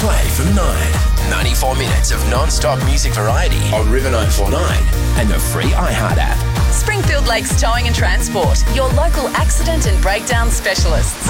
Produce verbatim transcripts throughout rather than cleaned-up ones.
Play from nine. ninety-four minutes of non-stop music variety on River nine forty-nine and the free iHeart app. Springfield Lakes Towing and Transport, your local accident and breakdown specialists.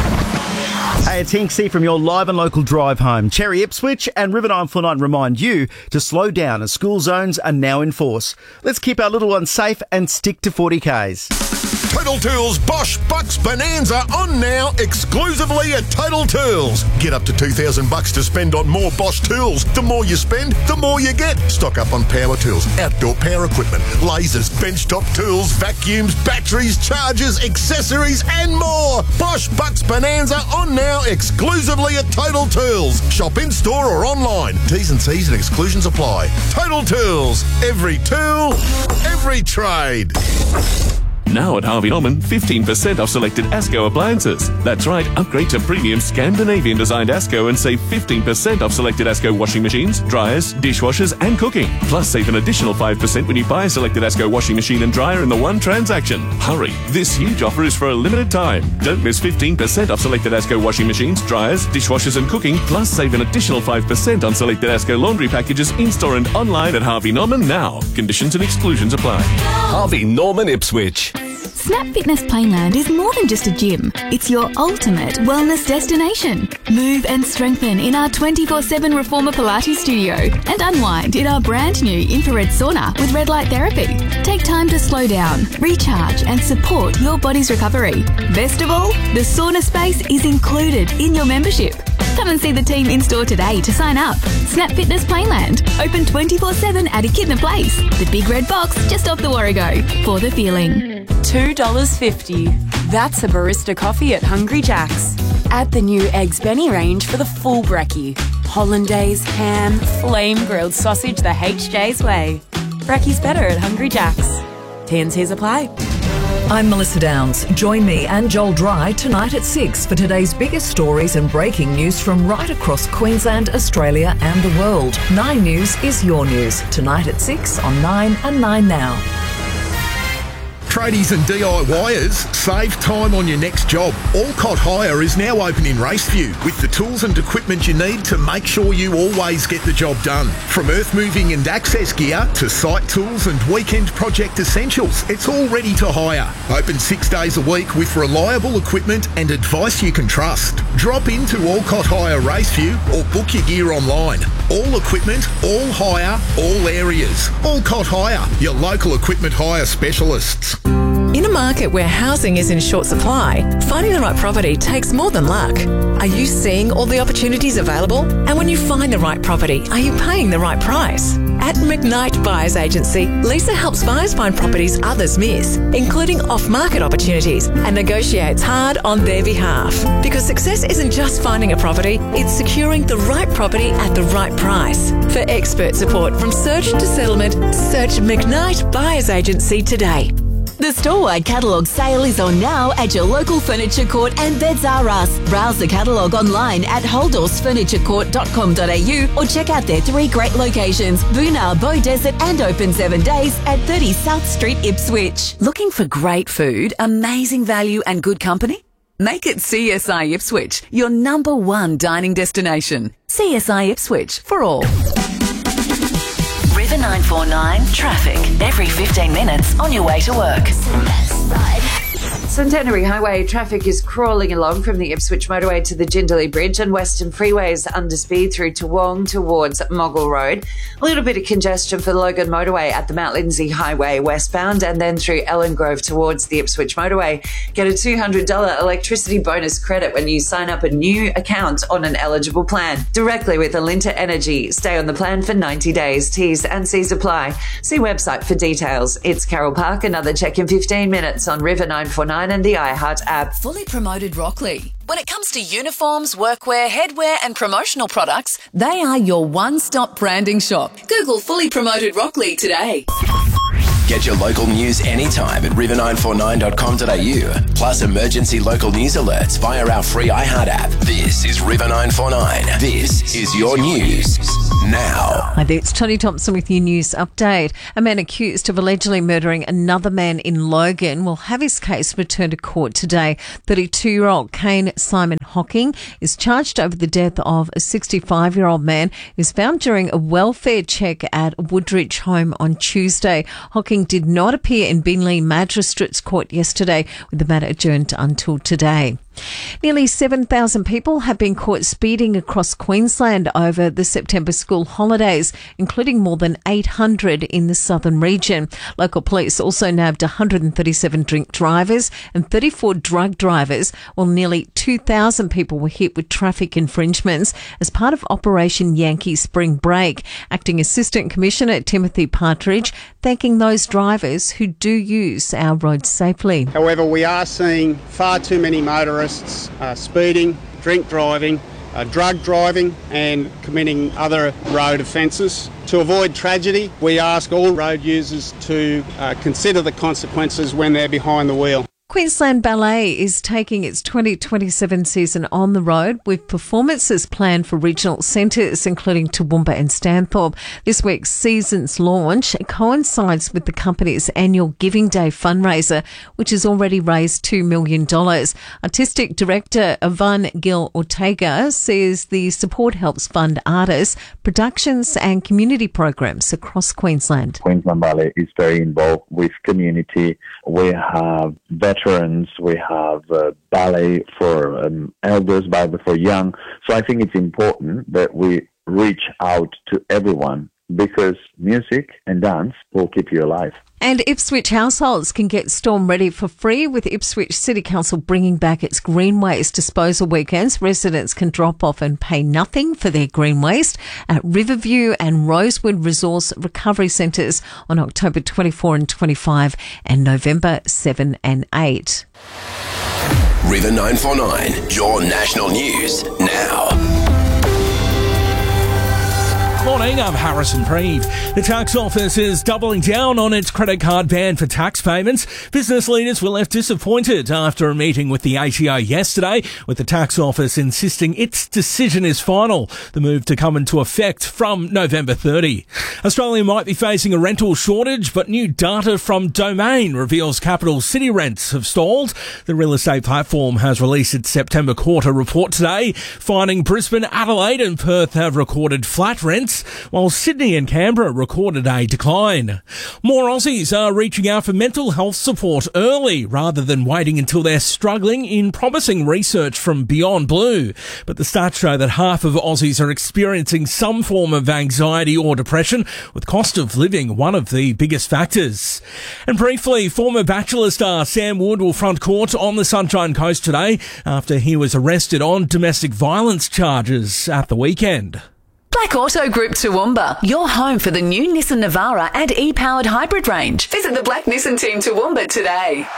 Hey, it's Hinksy from your live and local drive home. Cherry Ipswich and River nine forty-nine remind you to slow down as school zones are now in force. Let's keep our little ones safe and stick to forty kays. Total Tools Bosch Bucks Bonanza on now exclusively at Total Tools. Get up to two thousand bucks to spend on more Bosch tools. The more you spend, the more you get. Stock up on power tools, outdoor power equipment, lasers, benchtop tools, vacuums, batteries, chargers, accessories and more. Bosch Bucks Bonanza on now exclusively at Total Tools. Shop in store or online. T's and C's and exclusions apply. Total Tools. Every tool, every trade. Now at Harvey Norman, fifteen percent off selected Asco appliances. That's right, upgrade to premium Scandinavian designed Asco and save fifteen percent off selected Asco washing machines, dryers, dishwashers and cooking. Plus save an additional five percent when you buy a selected Asco washing machine and dryer in the one transaction. Hurry, this huge offer is for a limited time. Don't miss fifteen percent off selected Asco washing machines, dryers, dishwashers and cooking. Plus save an additional five percent on selected Asco laundry packages in-store and online at Harvey Norman now. Conditions and exclusions apply. Harvey Norman Ipswich. Snap Fitness Plainland is more than just a gym. It's your ultimate wellness destination. Move and strengthen in our twenty-four seven Reformer Pilates studio and unwind in our brand new infrared sauna with red light therapy. Take time to slow down, recharge and support your body's recovery. Best of all, the sauna space is included in your membership. Come and see the team in store today to sign up. Snap Fitness Plainland, open twenty-four seven at Echidna Place. The big red box just off the Warrego for the feeling. two dollars fifty. That's a barista coffee at Hungry Jack's. Add the new Eggs Benny range for the full brekkie. Hollandaise, ham, flame grilled sausage the H J's way. Brekkie's better at Hungry Jack's. T and C's apply. I'm Melissa Downs. Join me and Joel Dry tonight at six for today's biggest stories and breaking news from right across Queensland, Australia and the world. Nine News is your news. Tonight at six on Nine and Nine Now. Tradies and DIYers, save time on your next job. Alcott Hire is now open in Raceview with the tools and equipment you need to make sure you always get the job done. From earth moving and access gear to site tools and weekend project essentials, it's all ready to hire. Open six days a week with reliable equipment and advice you can trust. Drop into Alcott Hire Raceview or book your gear online. All equipment, all hire, all areas. Alcott Hire, your local equipment hire specialists. In a market where housing is in short supply, finding the right property takes more than luck. Are you seeing all the opportunities available? And when you find the right property, are you paying the right price? At McKnight Buyers Agency, Lisa helps buyers find properties others miss, including off-market opportunities, and negotiates hard on their behalf. Because success isn't just finding a property, it's securing the right property at the right price. For expert support from search to settlement, search McKnight Buyers Agency today. The store-wide catalogue sale is on now at your local Furniture Court and Beds R Us. Browse the catalogue online at holdorse furniture court dot com dot a u or check out their three great locations, Boonah, Beaudesert and open seven days at thirty South Street, Ipswich. Looking for great food, amazing value and good company? Make it C S I Ipswich, your number one dining destination. C S I Ipswich for all. River nine forty-nine traffic every fifteen minutes on your way to work. Centenary Highway traffic is crawling along from the Ipswich motorway to the Jindalee Bridge, and Western Freeways under speed through Toowong towards Moggle Road. A little bit of congestion for the Logan motorway at the Mount Lindsay Highway westbound, and then through Ellen Grove towards the Ipswich motorway. Get a two hundred dollars electricity bonus credit when you sign up a new account on an eligible plan directly with Alinta Energy. Stay on the plan for ninety days. T's and C's apply. See website for details. It's Carol Park. Another check in fifteen minutes on River nine forty-nine and the iHeart app. Fully Promoted Rockley. When it comes to uniforms, workwear, headwear and promotional products, they are your one-stop branding shop. Google Fully Promoted Rockley today. Get your local news anytime at river nine four nine dot com dot a u. Plus emergency local news alerts via our free iHeart app. This is River nine four nine. This is your news now. Hi there, it's Tony Thompson with your news update. A man accused of allegedly murdering another man in Logan will have his case returned to court today. thirty-two-year-old Kane Simon Hocking is charged over the death of a sixty-five-year-old man who was found during a welfare check at Woodridge home on Tuesday. Hocking did not appear in Beenleigh Magistrates Court yesterday, with the matter adjourned until today. Nearly seven thousand people have been caught speeding across Queensland over the September school holidays, including more than eight hundred in the southern region. Local police also nabbed one hundred thirty-seven drink drivers and thirty-four drug drivers, while nearly two thousand people were hit with traffic infringements as part of Operation Yankee Spring Break. Acting Assistant Commissioner Timothy Partridge thanking those drivers who do use our roads safely. However, we are seeing far too many motorists Uh, speeding, drink driving, uh, drug driving and committing other road offences. To avoid tragedy, we ask all road users to uh, consider the consequences when they're behind the wheel. Queensland Ballet is taking its twenty twenty-seven season on the road with performances planned for regional centres including Toowoomba and Stanthorpe. This week's season's launch coincides with the company's annual Giving Day fundraiser, which has already raised two million dollars. Artistic Director Ivan Gil Ortega says the support helps fund artists, productions and community programs across Queensland. Queensland Ballet is very involved with community. We have veterans, we have uh, ballet for um, elders, ballet for young. So I think it's important that we reach out to everyone because music and dance will keep you alive. And Ipswich households can get storm ready for free with Ipswich City Council bringing back its green waste disposal weekends. Residents can drop off and pay nothing for their green waste at Riverview and Rosewood Resource Recovery Centres on October twenty-fourth and twenty-fifth and November seventh and eighth. River nine four nine, your national news now. Morning, I'm Harrison Preeve. The tax office is doubling down on its credit card ban for tax payments. Business leaders were left disappointed after a meeting with the A T O yesterday, with the tax office insisting its decision is final. The move to come into effect from November thirtieth. Australia might be facing a rental shortage, but new data from Domain reveals capital city rents have stalled. The real estate platform has released its September quarter report today, finding Brisbane, Adelaide and Perth have recorded flat rents, while Sydney and Canberra recorded a decline. More Aussies are reaching out for mental health support early rather than waiting until they're struggling, in promising research from Beyond Blue. But the stats show that half of Aussies are experiencing some form of anxiety or depression, with cost of living one of the biggest factors. And briefly, former Bachelor star Sam Wood will front court on the Sunshine Coast today after he was arrested on domestic violence charges at the weekend. Black Auto Group Toowoomba, your home for the new Nissan Navara and e-powered hybrid range. Visit the Black Nissan team Toowoomba today.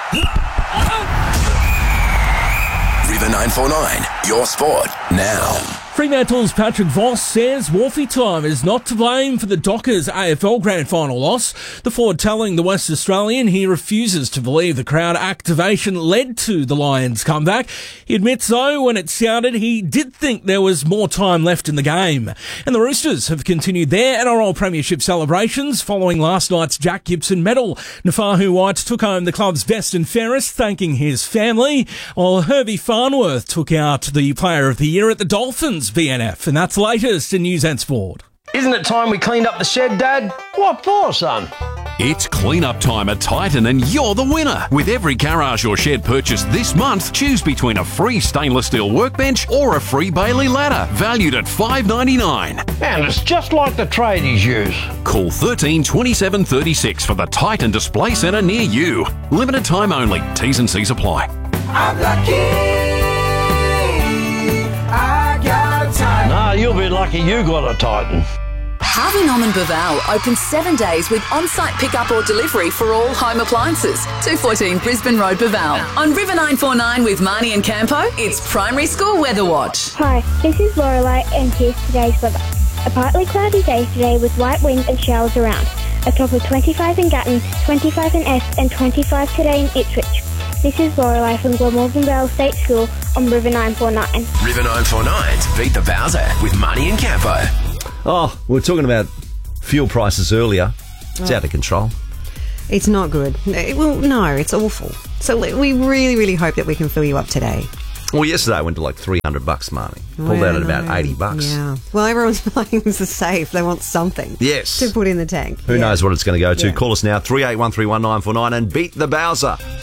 River nine four nine, your sport now. Fremantle's Patrick Voss says Wharfie time is not to blame for the Dockers A F L Grand Final loss. The forward telling the West Australian he refuses to believe the crowd activation led to the Lions' comeback. He admits, though, when it sounded, he did think there was more time left in the game. And the Roosters have continued their N R L Premiership celebrations following last night's Jack Gibson medal. Nafahu White took home the club's best and fairest, thanking his family, while Herbie Farnworth took out the Player of the Year at the Dolphins V N F, and that's the latest in News and Sport. Isn't it time we cleaned up the shed, Dad? What for, son? It's clean-up time at Titan and you're the winner. With every garage or shed purchased this month, choose between a free stainless steel workbench or a free Bailey ladder, valued at five dollars ninety-nine. And it's just like the tradies use. Call thirteen twenty-seven thirty-six for the Titan Display Centre near you. Limited time only. T's and C's apply. I'm lucky. I got a Titan. Nah, you'll be lucky you got a Titan. Harvey Norman Baval open seven days with on-site pickup or delivery for all home appliances. two fourteen Brisbane Road, Baval. On River nine four nine with Marnie and Campo, it's Primary School Weather Watch. Hi, this is Lorelei and here's today's weather. A partly cloudy day today with light winds and showers around. a top of twenty-five in Gatton, twenty-five in Est and twenty-five today in Ipswich. This is Lorelei from Glamorgan Vale State School on River nine four nine. River nine four nine's Beat the Bowser with Money and Campo. Oh, we were talking about fuel prices earlier. It's Oh. out of control. It's not good. Eh, Well, no, it's awful. So we really, really hope that we can fill you up today. Well, yesterday I went to like three hundred bucks, Marnie. Pulled Well, out at about no. eighty bucks. Yeah. Well, everyone's playing the safe. They want something. Yes. To put in the tank. Who knows what it's going to go to? Yeah. Call us now, three eight one three one nine four nine and beat the Bowser.